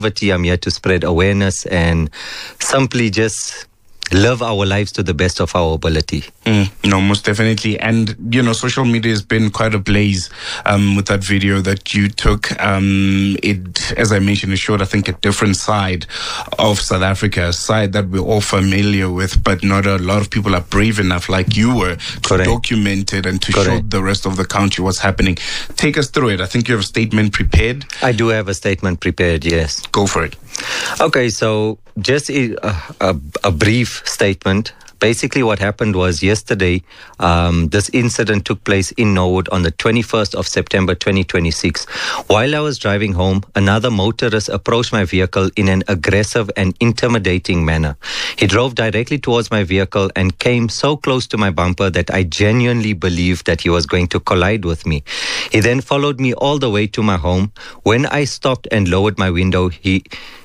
I'm here to spread awareness and simply just live our lives to the best of our ability. No, most definitely. And, social media has been quite ablaze with that video that you took. It, as I mentioned, it showed, I think, a different side of South Africa, a side that we're all familiar with, but not a lot of people are brave enough, like you were, to document it and to show the rest of the country what's happening. Take us through it. I think you have a statement prepared. I do have a statement prepared, yes. Go for it. Okay, so just a brief statement. Basically, what happened was yesterday, this incident took place in Norwood on the 21st of September 2026. While I was driving home, another motorist approached my vehicle in an aggressive and intimidating manner. He drove directly towards my vehicle and came so close to my bumper that I genuinely believed that he was going to collide with me. He then followed me all the way to my home. When I stopped and lowered my window, he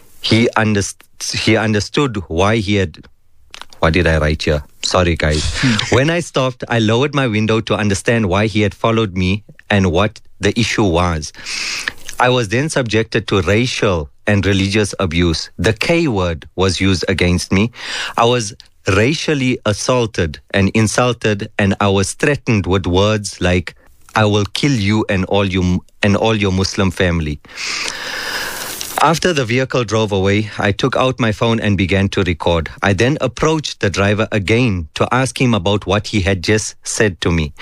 understood why he had... What did I write here? Sorry, guys. When I stopped, I lowered my window to understand why he had followed me and what the issue was. I was then subjected to racial and religious abuse. The K word was used against me. I was racially assaulted and insulted, and I was threatened with words like, "I will kill you and all your Muslim family." After the vehicle drove away, I took out my phone and began to record. I then approached the driver again to ask him about what he had just said to me.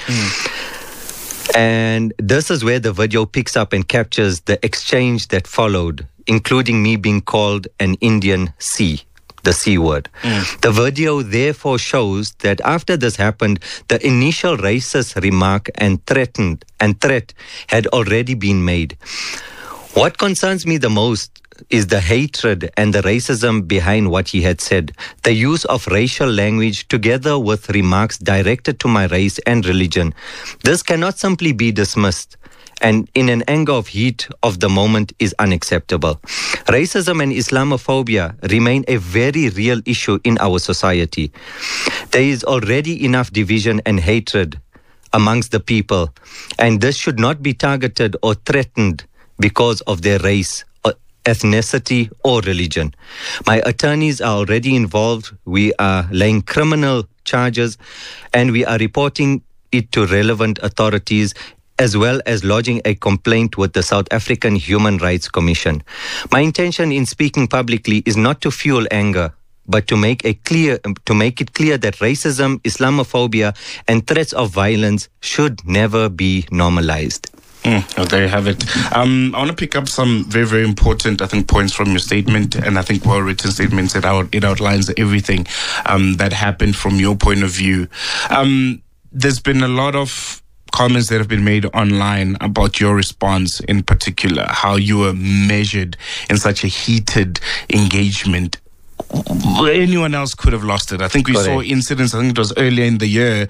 And this is where the video picks up and captures the exchange that followed, including me being called an Indian C, the C word. The video therefore shows that after this happened, the initial racist remark and threat had already been made. What concerns me the most is the hatred and the racism behind what he had said. The use of racial language together with remarks directed to my race and religion. This cannot simply be dismissed, and in an anger of heat of the moment is unacceptable. Racism and Islamophobia remain a very real issue in our society. There is already enough division and hatred amongst the people, and this should not be targeted or threatened because of their race, ethnicity, or religion. My attorneys are already involved. We are laying criminal charges, and we are reporting it to relevant authorities, as well as lodging a complaint with the South African Human Rights Commission. My intention in speaking publicly is not to fuel anger, but to make it clear that racism, Islamophobia, and threats of violence should never be normalized. There you have it. I want to pick up some very, very important, I think, points from your statement, and I think well-written statements. It outlines everything that happened from your point of view. There's been a lot of comments that have been made online about your response in particular, how you were measured in such a heated engagement. Anyone else could have lost it. I think we saw incidents, I think it was earlier in the year,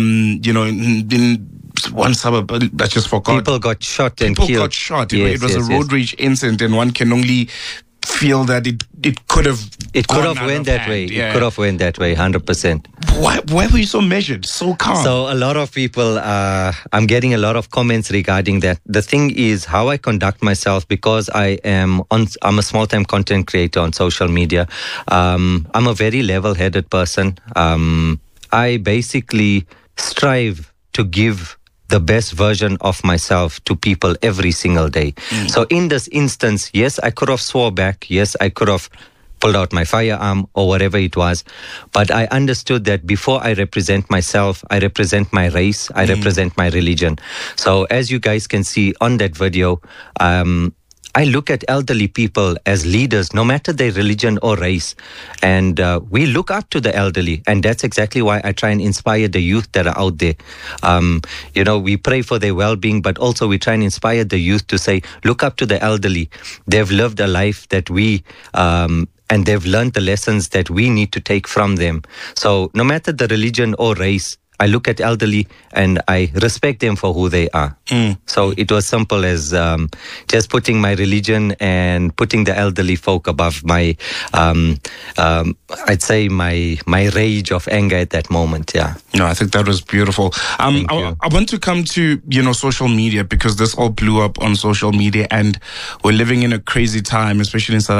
in one suburb, I just forgot. People got shot and killed. People got shot. It was a road rage incident, and one can only feel that it could have went that way. Yeah. It could have went that way, 100%. Why were you so measured, so calm? So a lot of people, I'm getting a lot of comments regarding that. The thing is how I conduct myself, because I'm a small-time content creator on social media. I'm a very level-headed person. I basically strive to give the best version of myself to people every single day. So in this instance, yes, I could have swore back. Yes, I could have pulled out my firearm or whatever it was. But I understood that before I represent myself, I represent my race, I represent my religion. So as you guys can see on that video, I look at elderly people as leaders, no matter their religion or race. And we look up to the elderly. And that's exactly why I try and inspire the youth that are out there. We pray for their well-being, but also we try and inspire the youth to say, look up to the elderly. They've lived a life that and they've learned the lessons that we need to take from them. So no matter the religion or race, I look at elderly and I respect them for who they are. So it was simple as just putting my religion and putting the elderly folk above my, I'd say my rage of anger at that moment. Yeah. No, I think that was beautiful. I want to come to, social media, because this all blew up on social media, and we're living in a crazy time, especially in South